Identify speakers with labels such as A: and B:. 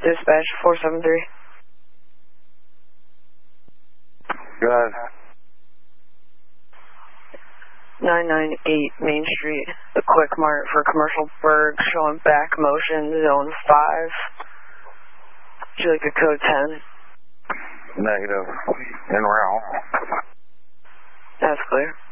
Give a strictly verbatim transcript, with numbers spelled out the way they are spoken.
A: Dispatch four seven three.
B: Go ahead.
A: nine nine eight Main Street, the Quick Mart for Commercial Berg, showing back motion, zone five. Would you like a code ten?
B: Negative. En route.
A: That's clear.